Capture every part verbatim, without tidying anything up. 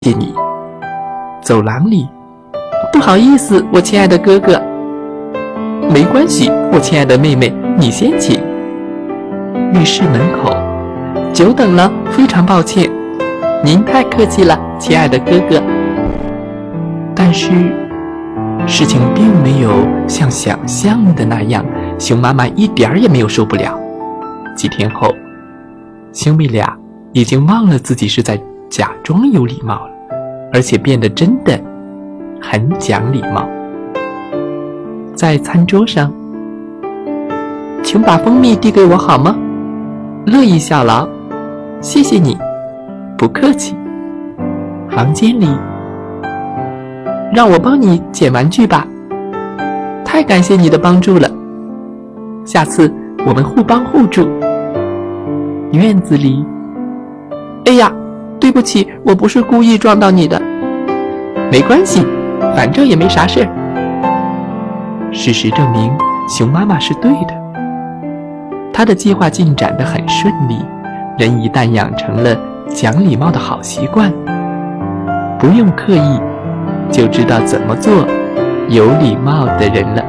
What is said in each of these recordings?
谢你。走廊里，不好意思，我亲爱的哥哥。没关系，我亲爱的妹妹，你先请。浴室门口，久等了，非常抱歉。您太客气了，亲爱的哥哥。但是，事情并没有像想象的那样，熊妈妈一点儿也没有受不了。几天后，兄妹俩已经忘了自己是在假装有礼貌了，而且变得真的很讲礼貌。在餐桌上，请把蜂蜜递给我好吗？乐意效劳，谢谢你，不客气。房间里，让我帮你捡玩具吧，太感谢你的帮助了，下次我们互帮互助。院子里，哎呀，对不起，我不是故意撞到你的。没关系，反正也没啥事儿。事实证明，熊妈妈是对的。她的计划进展得很顺利，人一旦养成了讲礼貌的好习惯，不用刻意，就知道怎么做有礼貌的人了。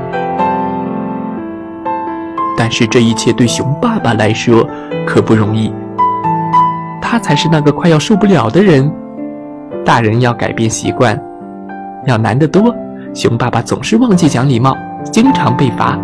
但是这一切对熊爸爸来说可不容易，他才是那个快要受不了的人。大人要改变习惯，要难得多。熊爸爸总是忘记讲礼貌，经常被罚。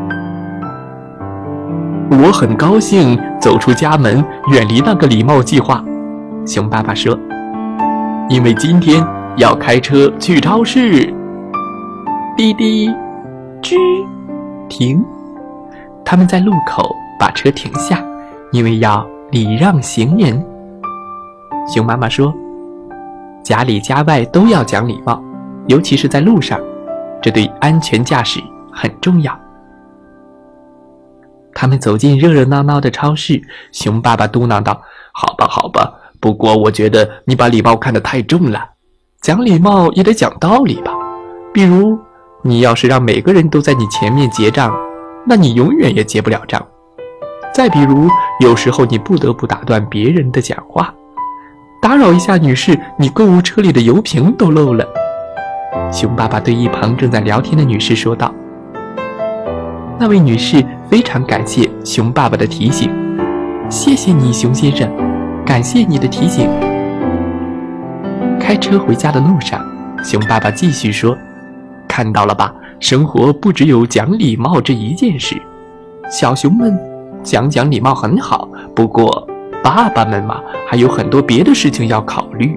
我很高兴走出家门，远离那个礼貌计划，熊爸爸说，因为今天要开车去超市。滴滴，吱，停。他们在路口把车停下，因为要礼让行人。熊妈妈说，家里家外都要讲礼貌，尤其是在路上，这对安全驾驶很重要。他们走进热热闹闹的超市，熊爸爸嘟囔道，好吧好吧，不过我觉得你把礼貌看得太重了，讲礼貌也得讲道理吧。比如你要是让每个人都在你前面结账，那你永远也结不了账。再比如有时候你不得不打断别人的讲话，打扰一下女士，你购物车里的油瓶都漏了。熊爸爸对一旁正在聊天的女士说道。那位女士非常感谢熊爸爸的提醒，谢谢你，熊先生，感谢你的提醒。开车回家的路上，熊爸爸继续说，看到了吧，生活不只有讲礼貌这一件事，小熊们讲讲礼貌很好，不过爸爸们嘛，还有很多别的事情要考虑。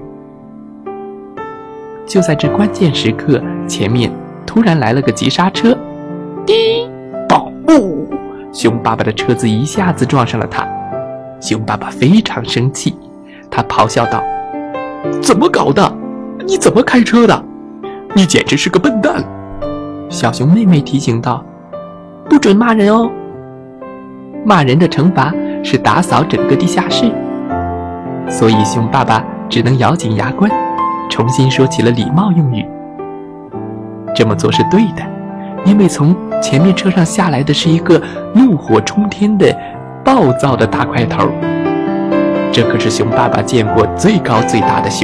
就在这关键时刻，前面突然来了个急刹车，滴，保护！熊爸爸的车子一下子撞上了他。熊爸爸非常生气，他咆哮道，怎么搞的？你怎么开车的？你简直是个笨蛋！小熊妹妹提醒道，不准骂人哦，骂人的惩罚是打扫整个地下室。所以熊爸爸只能咬紧牙关，重新说起了礼貌用语。这么做是对的，因为从前面车上下来的是一个怒火冲天的暴躁的大块头，这可是熊爸爸见过最高最大的熊。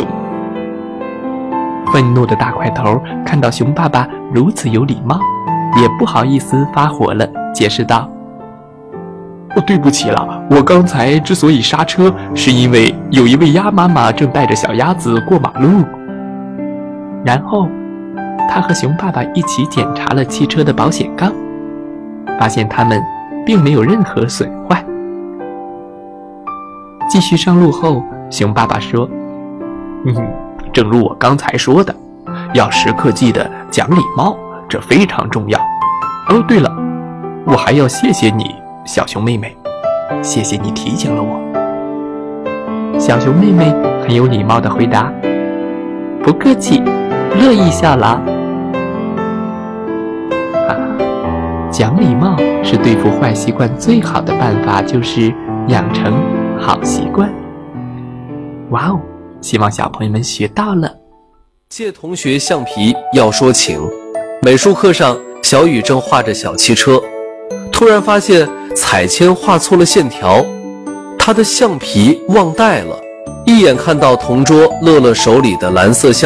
愤怒的大块头看到熊爸爸如此有礼貌，也不好意思发火了，解释道，哦，对不起了，我刚才之所以刹车，是因为有一位鸭妈妈正带着小鸭子过马路。然后他和熊爸爸一起检查了汽车的保险杠，发现它们并没有任何损坏。继续上路后，熊爸爸说，嗯，正如我刚才说的，要时刻记得讲礼貌，这非常重要。哦，对了，我还要谢谢你，小熊妹妹，谢谢你提醒了我。小熊妹妹很有礼貌地回答，不客气，乐意效劳。啊，讲礼貌是对付坏习惯最好的办法，就是养成好习惯。哇哦，希望小朋友们学到了。 借同学橡皮要说情。美术课上，小雨正画着小汽车，突然发现彩铅画错了线条，他的橡皮忘带了， 一眼看到同桌乐乐手里的蓝色橡